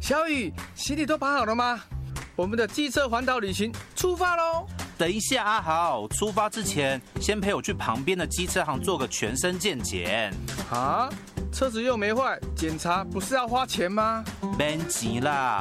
小雨，行李都绑好了吗？我们的机车环岛旅行出发喽！ 等一下，阿豪，出发之前先陪我去旁边的机车行做个全身健检。 啊，车子又没坏，检查不是要花钱吗？ 免钱啦，